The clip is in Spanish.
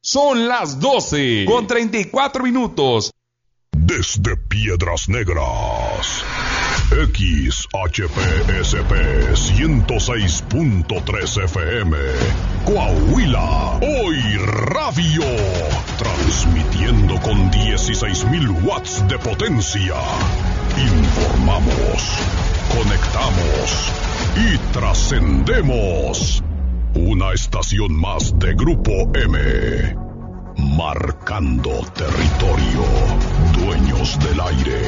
Son las 12:34. Desde Piedras Negras, XHPSP 106.3 FM, Coahuila, Hoy Radio, transmitiendo con 16,000 watts de potencia. Informamos, conectamos y trascendemos. Una estación más de Grupo M. Marcando territorio. Dueños del aire.